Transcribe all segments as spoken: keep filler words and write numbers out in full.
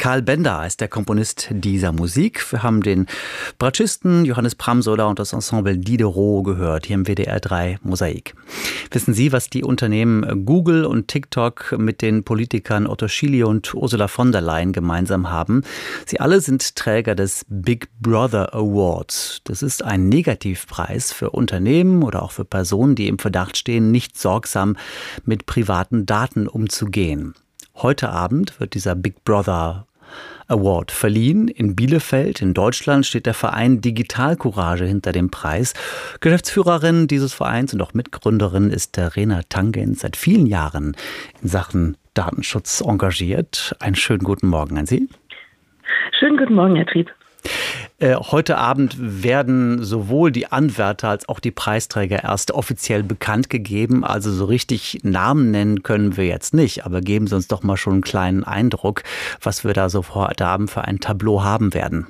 Karl Bender ist der Komponist dieser Musik. Wir haben den Bratschisten Johannes Pramsola und das Ensemble Diderot gehört, hier im W D R drei Mosaik. Wissen Sie, was die Unternehmen Google und TikTok mit den Politikern Otto Schily und Ursula von der Leyen gemeinsam haben? Sie alle sind Träger des Big Brother Awards. Das ist ein Negativpreis für Unternehmen oder auch für Personen, die im Verdacht stehen, nicht sorgsam mit privaten Daten umzugehen. Heute Abend wird dieser Big Brother Award verliehen. In Bielefeld in Deutschland steht der Verein Digital Courage hinter dem Preis. Geschäftsführerin dieses Vereins und auch Mitgründerin ist Rena Tangens, seit vielen Jahren in Sachen Datenschutz engagiert. Einen schönen guten Morgen an Sie. Schönen guten Morgen, Herr Trieb. Heute Abend werden sowohl die Anwärter als auch die Preisträger erst offiziell bekannt gegeben. Also so richtig Namen nennen können wir jetzt nicht. Aber geben Sie uns doch mal schon einen kleinen Eindruck, was wir da so heute Abend für ein Tableau haben werden.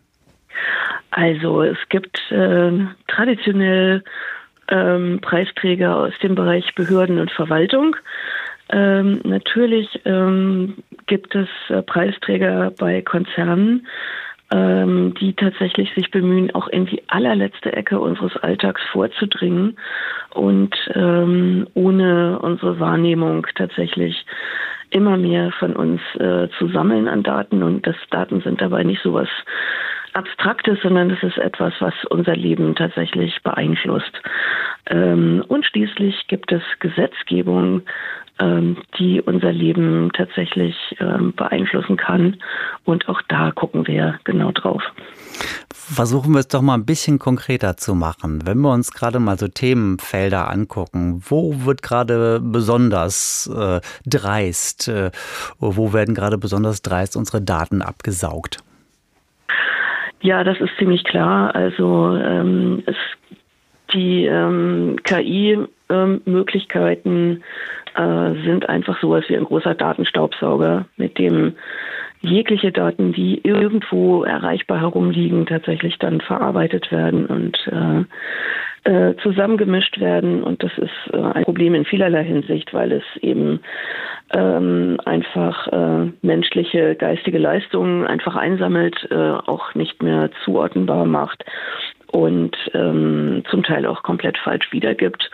Also es gibt äh, traditionell ähm, Preisträger aus dem Bereich Behörden und Verwaltung. Ähm, natürlich ähm, gibt es äh, Preisträger bei Konzernen, ähm, die tatsächlich sich bemühen, auch in die allerletzte Ecke unseres Alltags vorzudringen und ähm, ohne unsere Wahrnehmung tatsächlich immer mehr von uns äh, zu sammeln an Daten. Und das Daten sind dabei nicht so was Abstraktes, sondern es ist etwas, was unser Leben tatsächlich beeinflusst. Ähm, und schließlich gibt es Gesetzgebung, ähm, die unser Leben tatsächlich ähm, beeinflussen kann. Und auch da gucken wir genau drauf. Versuchen wir es doch mal ein bisschen konkreter zu machen. Wenn wir uns gerade mal so Themenfelder angucken, wo wird gerade besonders äh, dreist, äh, wo werden gerade besonders dreist unsere Daten abgesaugt? Ja, das ist ziemlich klar. Also ähm, es, die ähm, K I-Möglichkeiten äh, sind einfach sowas wie ein großer Datenstaubsauger, mit dem jegliche Daten, die irgendwo erreichbar herumliegen, tatsächlich dann verarbeitet werden und äh, äh, zusammengemischt werden. Und das ist äh, ein Problem in vielerlei Hinsicht, weil es eben ähm, einfach äh, menschliche, geistige Leistungen einfach einsammelt, äh, auch nicht mehr zuordnenbar macht und ähm, zum Teil auch komplett falsch wiedergibt.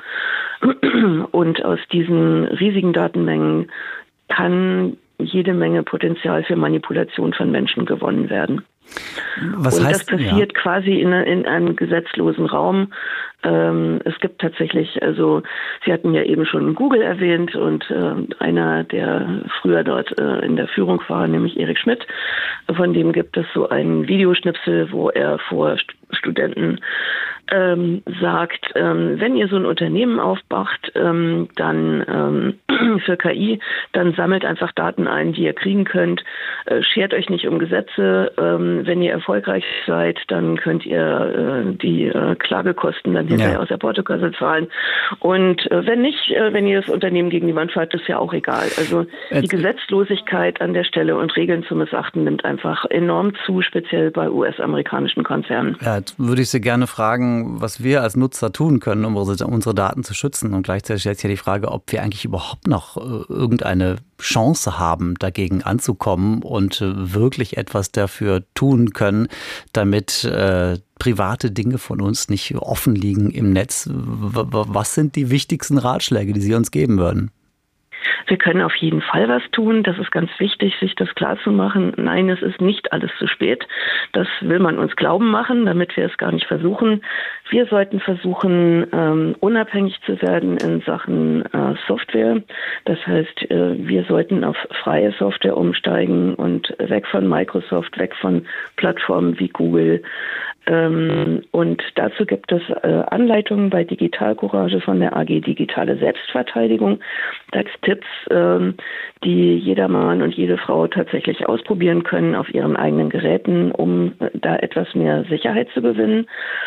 Und aus diesen riesigen Datenmengen kann jede Menge Potenzial für Manipulation von Menschen gewonnen werden. Was und heißt, das passiert ja. quasi in, in einem gesetzlosen Raum. Ähm, es gibt tatsächlich, also Sie hatten ja eben schon Google erwähnt und äh, einer, der früher dort äh, in der Führung war, nämlich Eric Schmidt, von dem gibt es so einen Videoschnipsel, wo er vor St- Studenten ähm, sagt, ähm, wenn ihr so ein Unternehmen aufmacht, ähm, dann ähm, für K I, dann sammelt einfach Daten ein, die ihr kriegen könnt, äh, schert euch nicht um Gesetze, ähm, wenn ihr erfolgreich seid, dann könnt ihr äh, die äh, Klagekosten dann hinterher ja. aus der Portokasse zahlen und äh, wenn nicht, äh, wenn ihr das Unternehmen gegen die Wand fahrt, ist ja auch egal. Also die Jetzt. Gesetzlosigkeit an der Stelle und Regeln zu missachten nimmt einfach enorm zu, speziell bei U S-amerikanischen Konzernen. Ja, jetzt würde ich Sie gerne fragen, was wir als Nutzer tun können, um unsere Daten zu schützen. Und gleichzeitig stellt sich ja die Frage, ob wir eigentlich überhaupt noch irgendeine Chance haben, dagegen anzukommen und wirklich etwas dafür tun können, damit äh, private Dinge von uns nicht offen liegen im Netz. Was sind die wichtigsten Ratschläge, die Sie uns geben würden? Wir können auf jeden Fall was tun. Das ist ganz wichtig, sich das klar zu machen. Nein, es ist nicht alles zu spät. Das will man uns glauben machen, damit wir es gar nicht versuchen. Wir sollten versuchen, ähm, unabhängig zu werden in Sachen äh, Software. Das heißt, äh, wir sollten auf freie Software umsteigen und weg von Microsoft, weg von Plattformen wie Google. Ähm, und dazu gibt es äh, Anleitungen bei Digital Courage von der A G Digitale Selbstverteidigung. Da gibt es Tipps, ähm, die jeder Mann und jede Frau tatsächlich ausprobieren können auf ihren eigenen Geräten, um äh, da etwas mehr Sicherheit zu gewinnen.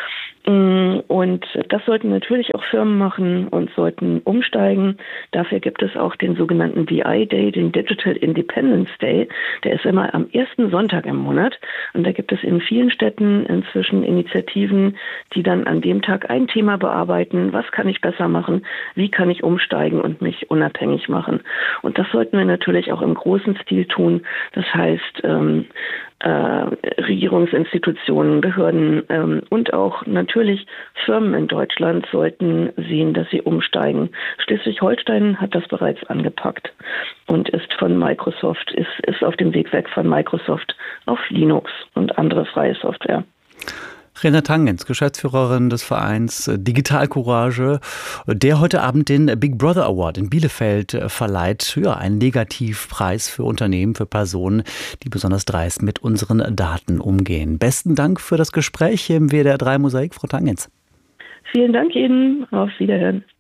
Und das sollten natürlich auch Firmen machen und sollten umsteigen. Dafür gibt es auch den sogenannten D I Day, den Digital Independence Day. Der ist immer am ersten Sonntag im Monat. Und da gibt es in vielen Städten inzwischen Initiativen, die dann an dem Tag ein Thema bearbeiten. Was kann ich besser machen? Wie kann ich umsteigen und mich unabhängig machen? Und das sollten wir natürlich auch im großen Stil tun. Das heißt, ähm, Äh, Regierungsinstitutionen, Behörden ähm, und auch natürlich Firmen in Deutschland sollten sehen, dass sie umsteigen. Schleswig-Holstein hat das bereits angepackt und ist von Microsoft, ist, ist auf dem Weg weg von Microsoft auf Linux und andere freie Software. Rena Tangens, Geschäftsführerin des Vereins Digital Courage, der heute Abend den Big Brother Award in Bielefeld verleiht. Ja, ein Negativpreis für Unternehmen, für Personen, die besonders dreist mit unseren Daten umgehen. Besten Dank für das Gespräch hier im W D R drei Mosaik, Frau Tangens. Vielen Dank Ihnen. Auf Wiederhören.